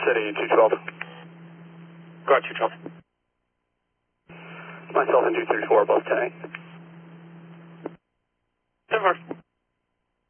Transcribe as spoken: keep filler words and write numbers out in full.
City, two twelve. Go ahead, two twelve. Myself and two three four, both ten eight. ten four.